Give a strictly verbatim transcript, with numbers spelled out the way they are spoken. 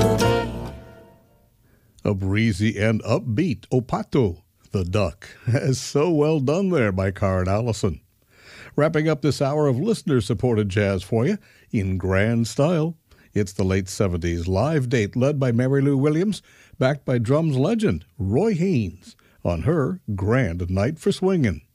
A breezy and upbeat Opato, the duck. So well done there by Card Allison. Wrapping up this hour of listener-supported jazz for you in grand style. It's the late seventies live date led by Mary Lou Williams, backed by drums legend Roy Haynes on her Grand Night for Swingin'.